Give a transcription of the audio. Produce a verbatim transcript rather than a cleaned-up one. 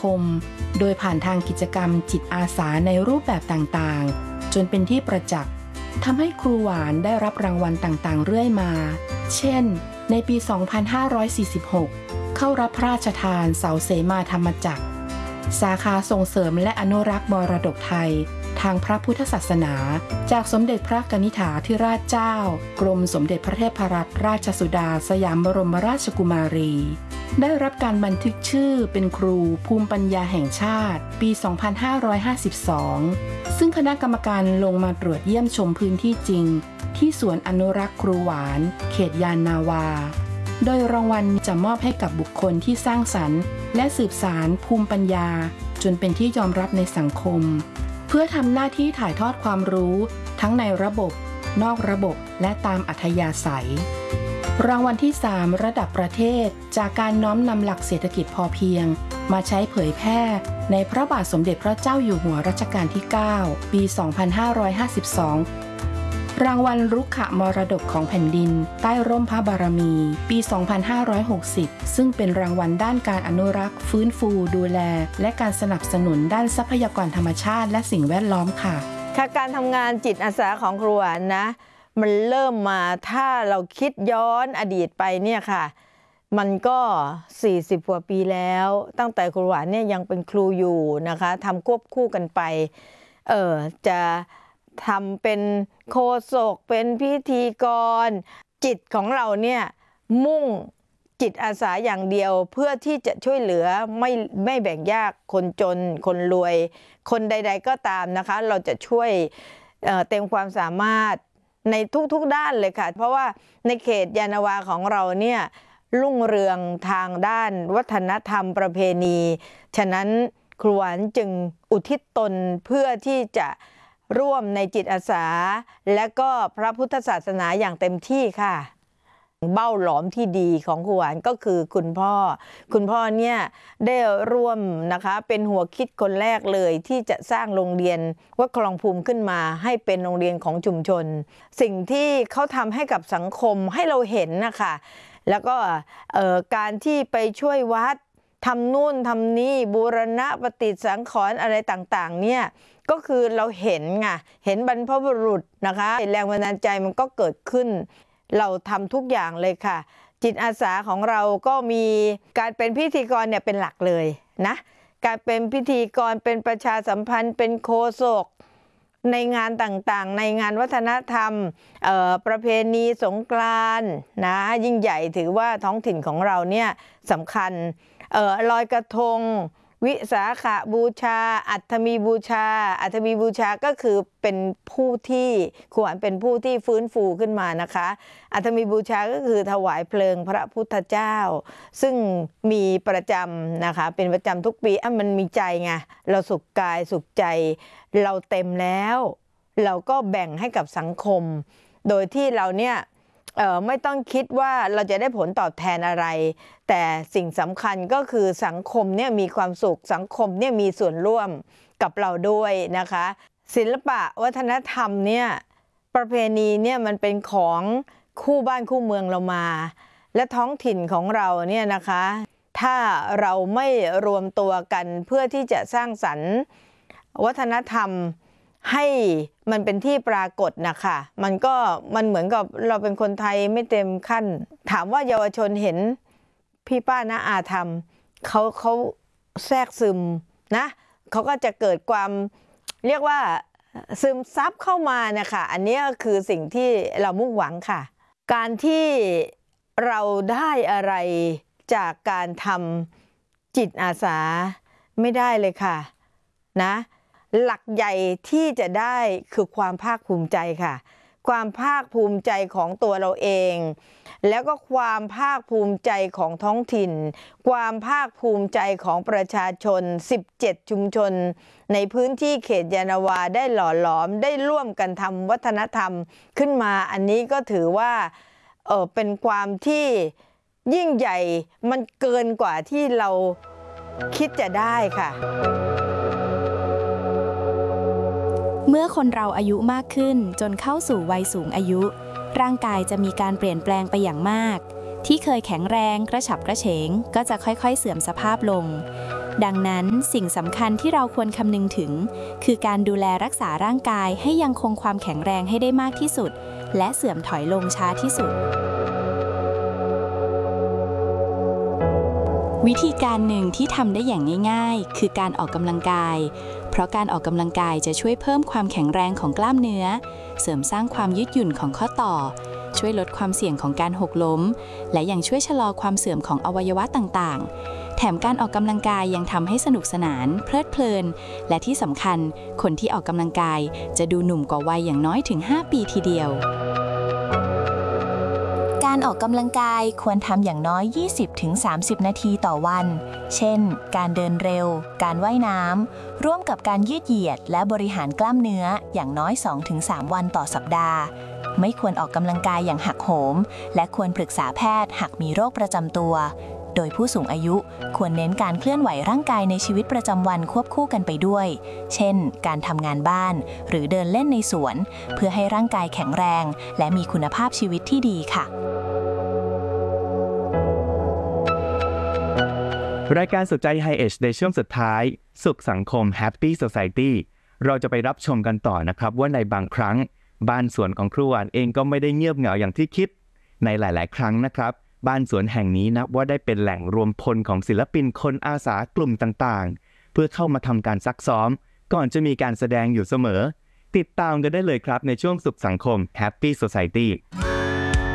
คมโดยผ่านทางกิจกรรมจิตอาสาในรูปแบบต่างๆจนเป็นที่ประจักษ์ทำให้ครูหวานได้รับรางวัลต่างๆเรื่อยมาเช่นในปี สองพันห้าร้อยสี่สิบหก เข้ารับพระราชทานเสาเสมาธรรมจักรสาขาส่งเสริมและอนุรักษ์มรดกไทยทางพระพุทธศาสนาจากสมเด็จพระกนิษฐาธิราชเจ้ากรมสมเด็จพระเทพรัตนราชสุดาสยามบรมราชกุมารีได้รับการบันทึกชื่อเป็นครูภูมิปัญญาแห่งชาติปี สองพันห้าร้อยห้าสิบสอง ซึ่งคณะกรรมการลงมาตรวจเยี่ยมชมพื้นที่จริงที่สวนอนุรักษ์ครูหวานเขตยานนาวาโดยรางวัลจะมอบให้กับบุคคลที่สร้างสรรค์และสืบสานภูมิปัญญาจนเป็นที่ยอมรับในสังคมเพื่อทำหน้าที่ถ่ายทอดความรู้ทั้งในระบบนอกระบบและตามอัธยาศัยรางวัลที่สามระดับประเทศจากการน้อมนำหลักเศรษฐกิจพอเพียงมาใช้เผยแพร่ในพระบาทสมเด็จพระเจ้าอยู่หัวรัชกาลที่ เก้า ปี สองพันห้าร้อยห้าสิบสอง รางวัลรุกขมรดกของแผ่นดินใต้ร่มพระบารมีปี สองพันห้าร้อยหกสิบ ซึ่งเป็นรางวัลด้านการอนุรักษ์ฟื้นฟูดูแลและการสนับสนุนด้านทรัพยากรธรรมชาติและสิ่งแวดล้อมค่ะค่ะการทำงานจิตอาสาของครูหวานนะมันเริ่มมาถ้าเราคิดย้อนอดีตไปเนี่ยค่ะมันก็สี่สิบกว่าปีแล้วตั้งแต่ครูหวานเนี่ยยังเป็นครูอยู่นะคะทำควบคู่กันไปเออจะทำเป็นโฆษกเป็นพิธีกรจิตของเราเนี่ยมุ่งจิตอาสาอย่างเดียวเพื่อที่จะช่วยเหลือไม่ไม่แบ่งแยกคนจนคนรวยคนใดๆก็ตามนะคะเราจะช่วยเอ่อเต็มความสามารถในทุกๆด้านเลยค่ะเพราะว่าในเขตยานนาวาของเราเนี่ยรุ่งเรืองทางด้านวัฒนธรรมประเพณีฉะนั้นครูหวานจึงอุทิศตนเพื่อที่จะร่วมในจิตอาสาและก็พระพุทธศาสนาอย่างเต็มที่ค่ะเบ้าหลอมที่ดีของครูหวานก็คือคุณพ่อคุณพ่อเนี่ยได้ร่วมนะคะเป็นหัวคิดคนแรกเลยที่จะสร้างโรงเรียนวัดคลองภูมิขึ้นมาให้เป็นโรงเรียนของชุมชนสิ่งที่เขาทำให้กับสังคมให้เราเห็นนะคะแล้วก็การที่ไปช่วยวัดทำนู่นทำนี่บูรณะปฏิสังขรณ์อะไรต่างๆเนี่ยก็คือเราเห็นไงเห็นบรรพบุรุษนะคะแรงบันดาลใจมันก็เกิดขึ้นเราทำทุกอย่างเลยค่ะจิตอาสาของเราก็มีการเป็นพิธีกรเนี่ยเป็นหลักเลยนะการเป็นพิธีกรเป็นประชาสัมพันธ์เป็นโฆษกในงานต่างๆในงานวัฒนธรรมประเพณีสงกรานต์นะยิ่งใหญ่ถือว่าท้องถิ่นของเราเนี่ยสำคัญลอยกระทงวิสาขบูชาอัฐมีบูชาอัฐมีบูชาก็คือเป็นผู้ที่ครูหวานเป็นผู้ที่ฟื้นฟูขึ้นมานะคะอัฐมีบูชาก็คือถวายเพลิงพระพุทธเจ้าซึ่งมีประจำนะคะเป็นประจำทุกปีอ่ะมันมีใจไงเราสุขกายสุขใจเราเต็มแล้วเราก็แบ่งให้กับสังคมโดยที่เราเนี่ยเอ่อไม่ต้องคิดว่าเราจะได้ผลตอบแทนอะไรแต่สิ่งสำคัญก็คือสังคมเนี่ยมีความสุขสังคมเนี่ยมีส่วนร่วมกับเราด้วยนะคะศิลปะวัฒนธรรมเนี่ยประเพณีเนี่ยมันเป็นของคู่บ้านคู่เมืองเรามาและท้องถิ่นของเราเนี่ยนะคะถ้าเราไม่รวมตัวกันเพื่อที่จะสร้างสรรค์วัฒนธรรมให้มันเป็นที่ปรากฏนะคะมันก็มันเหมือนกับเราเป็นคนไทยไม่เต็มขั้นถามว่าเยาวชนเห็นพี่ป้าน้าอาทำเขาเขาแทรกซึมนะเขาก็จะเกิดความเรียกว่าซึมซับเข้ามานะคะอันนี้คือสิ่งที่เรามุ่งหวังค่ะการที่เราได้อะไรจากการทำจิตอาสาไม่ได้เลยค่ะนะหลักใหญ่ที่จะได้คือความภาคภูมิใจค่ะความภาคภูมิใจของตัวเราเองแล้วก็ความภาคภูมิใจของท้องถิ่นความภาคภูมิใจของประชาชนสิบเจ็ดชุมชนในพื้นที่เขตยานนาวาได้หล่อหลอมได้ร่วมกันทำวัฒนธรรมขึ้นมาอันนี้ก็ถือว่าเออเป็นความที่ยิ่งใหญ่มันเกินกว่าที่เราคิดจะได้ค่ะเมื่อคนเราอายุมากขึ้นจนเข้าสู่วัยสูงอายุร่างกายจะมีการเปลี่ยนแปลงไปอย่างมากที่เคยแข็งแรงกระฉับกระเฉงก็จะค่อยๆเสื่อมสภาพลงดังนั้นสิ่งสำคัญที่เราควรคำนึงถึงคือการดูแลรักษาร่างกายให้ยังคงความแข็งแรงให้ได้มากที่สุดและเสื่อมถอยลงช้าที่สุดวิธีการหนึ่งที่ทำได้อย่างง่ายๆคือการออกกำลังกายเพราะการออกกำลังกายจะช่วยเพิ่มความแข็งแรงของกล้ามเนื้อเสริมสร้างความยืดหยุ่นของข้อต่อช่วยลดความเสี่ยงของการหกล้มและยังช่วยชะลอความเสื่อมของอวัยวะต่างๆแถมการออกกำลังกายยังทำให้สนุกสนานเพลิดเพลินและที่สำคัญคนที่ออกกำลังกายจะดูหนุ่มกว่าวัยอย่างน้อยถึงห้าปีทีเดียวการออกกำลังกายควรทำอย่างน้อย ยี่สิบถึงสามสิบ นาทีต่อวัน เช่น การเดินเร็ว การว่ายน้ำ ร่วมกับการยืดเหยียดและบริหารกล้ามเนื้ออย่างน้อย สองถึงสาม วันต่อสัปดาห์ ไม่ควรออกกำลังกายอย่างหักโหม และควรปรึกษาแพทย์หากมีโรคประจำตัว โดยผู้สูงอายุควรเน้นการเคลื่อนไหวร่างกายในชีวิตประจำวันควบคู่กันไปด้วย เช่น การทำงานบ้านหรือเดินเล่นในสวน เพื่อให้ร่างกายแข็งแรงและมีคุณภาพชีวิตที่ดีค่ะรายการสุขใจ High Edge ในช่วงสุดท้ายสุขสังคม Happy Society เราจะไปรับชมกันต่อนะครับว่าในบางครั้งบ้านสวนของครูหวานเองก็ไม่ได้เงียบเหงาอย่างที่คิดในหลายๆครั้งนะครับบ้านสวนแห่งนี้นับว่าได้เป็นแหล่งรวมพลของศิลปินคนอาสากลุ่มต่างๆเพื่อเข้ามาทำการซักซ้อมก่อนจะมีการแสดงอยู่เสมอติดตามกันได้เลยครับในช่วงสุขสังคม Happy Society